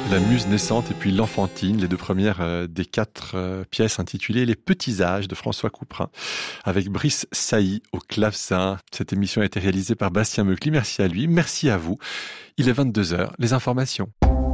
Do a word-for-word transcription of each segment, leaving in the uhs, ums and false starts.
La Muse naissante et puis L'Enfantine, les deux premières euh, des quatre euh, pièces intitulées Les Petits Âges de François Couperin, avec Brice Sailly au clavecin. Cette émission a été réalisée par Bastien Meucli. Merci à lui, merci à vous. Il est vingt-deux heures, les informations.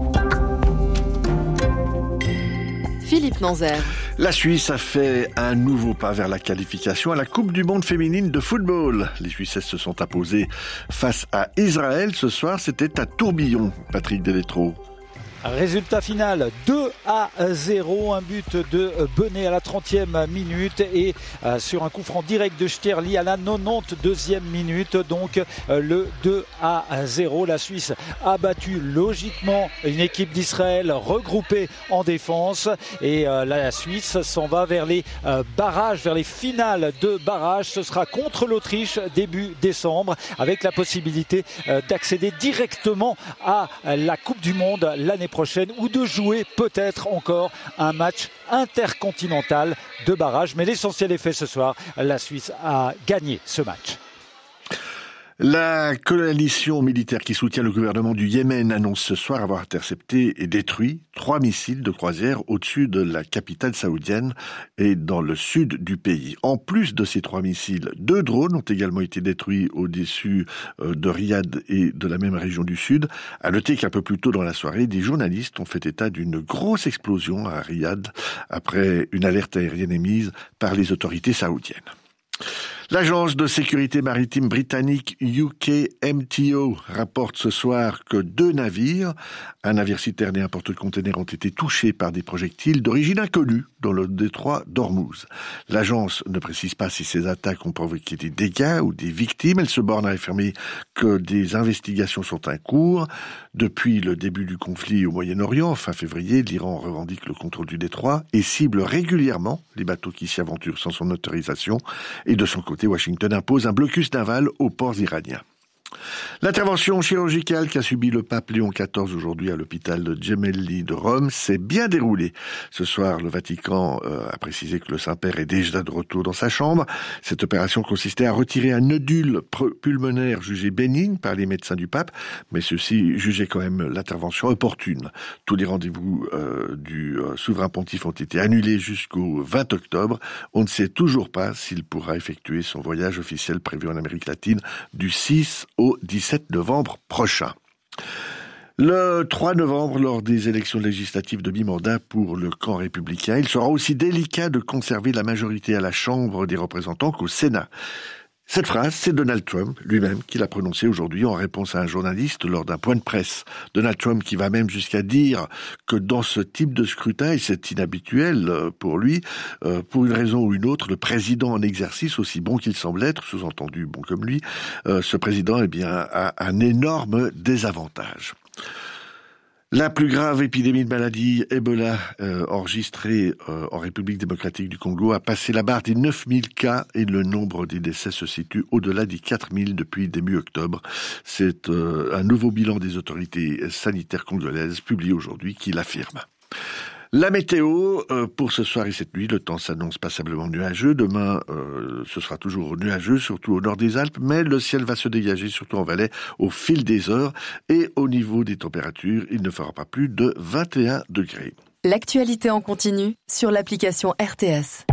Philippe Manzer. La Suisse a fait un nouveau pas vers la qualification à la Coupe du monde féminine de football. Les Suissesses se sont imposées face à Israël. Ce soir, c'était à Tourbillon, Patrick Deletro. Résultat final, deux à zéro, un but de Benet à la trentième minute et euh, sur un coup franc direct de Stierli à la quatre-vingt-douzième minute, donc euh, le deux à zéro. La Suisse a battu logiquement une équipe d'Israël regroupée en défense et euh, la Suisse s'en va vers les euh, barrages, vers les finales de barrages. Ce sera contre l'Autriche début décembre avec la possibilité euh, d'accéder directement à la Coupe du monde l'année prochaine. prochaine ou de jouer peut-être encore un match intercontinental de barrage. Mais l'essentiel est fait ce soir. La Suisse a gagné ce match. La coalition militaire qui soutient le gouvernement du Yémen annonce ce soir avoir intercepté et détruit trois missiles de croisière au-dessus de la capitale saoudienne et dans le sud du pays. En plus de ces trois missiles, deux drones ont également été détruits au-dessus de Riyad et de la même région du sud. À noter qu'un peu plus tôt dans la soirée, des journalistes ont fait état d'une grosse explosion à Riyad après une alerte aérienne émise par les autorités saoudiennes. L'agence de sécurité maritime britannique U K M T O rapporte ce soir que deux navires, un navire citerne et un porte-container, ont été touchés par des projectiles d'origine inconnue dans le détroit d'Ormuz. L'agence ne précise pas si ces attaques ont provoqué des dégâts ou des victimes. Elle se borne à affirmer que des investigations sont en cours. Depuis le début du conflit au Moyen-Orient, fin février, l'Iran revendique le contrôle du détroit et cible régulièrement les bateaux qui s'y aventurent sans son autorisation. Et de son côté, Washington impose un blocus naval aux ports iraniens. L'intervention chirurgicale qu'a subie le pape Léon quatorze aujourd'hui à l'hôpital de Gemelli de Rome s'est bien déroulée. Ce soir, le Vatican euh, a précisé que le Saint-Père est déjà de retour dans sa chambre. Cette opération consistait à retirer un nodule pulmonaire jugé bénigne par les médecins du pape, mais ceux-ci jugeaient quand même l'intervention opportune. Tous les rendez-vous euh, du euh, souverain pontife ont été annulés jusqu'au vingt octobre. On ne sait toujours pas s'il pourra effectuer son voyage officiel prévu en Amérique latine du six au dix-sept novembre prochain. Le trois novembre, lors des élections législatives de mi-mandat pour le camp républicain, il sera aussi délicat de conserver la majorité à la Chambre des représentants qu'au Sénat. Cette phrase, c'est Donald Trump lui-même qui l'a prononcée aujourd'hui en réponse à un journaliste lors d'un point de presse. Donald Trump qui va même jusqu'à dire que dans ce type de scrutin, et c'est inhabituel pour lui, euh, pour une raison ou une autre, le président en exercice, aussi bon qu'il semble être, sous-entendu bon comme lui, euh, ce président eh bien, a un énorme désavantage. La plus grave épidémie de maladie Ebola euh, enregistrée euh, en République démocratique du Congo a passé la barre des neuf mille cas et le nombre des décès se situe au-delà des quatre mille depuis début octobre. C'est euh, un nouveau bilan des autorités sanitaires congolaises publié aujourd'hui qui l'affirme. La météo, euh, pour ce soir et cette nuit, le temps s'annonce passablement nuageux. Demain, euh, ce sera toujours nuageux, surtout au nord des Alpes, mais le ciel va se dégager, surtout en Valais, au fil des heures. Et au niveau des températures, il ne fera pas plus de vingt et un degrés. L'actualité en continu sur l'application R T S.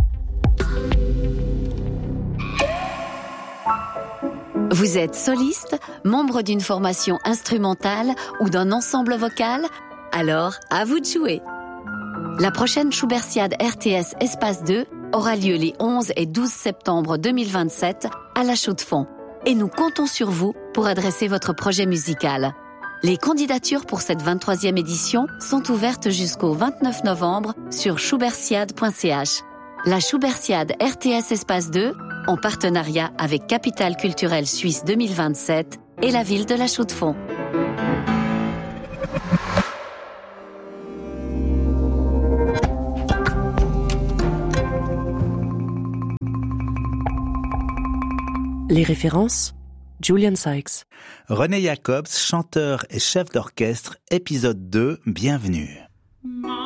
Vous êtes soliste, membre d'une formation instrumentale ou d'un ensemble vocal? Alors, à vous de jouer. La prochaine Schubertiade R T S Espace deux aura lieu les onze et douze septembre deux mille vingt-sept à La Chaux-de-Fonds. Et nous comptons sur vous pour adresser votre projet musical. Les candidatures pour cette vingt-troisième édition sont ouvertes jusqu'au vingt-neuf novembre sur schubertiade point c h. La Schubertiade R T S Espace deux, en partenariat avec Capitale culturelle suisse deux mille vingt-sept et la ville de La Chaux-de-Fonds. Les références, Julian Sykes. René Jacobs, chanteur et chef d'orchestre, épisode deux, bienvenue.